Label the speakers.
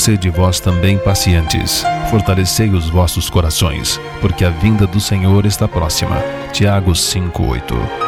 Speaker 1: sede vós também pacientes. Fortalecei os vossos corações, porque a vinda do Senhor está próxima. Tiago 5:8.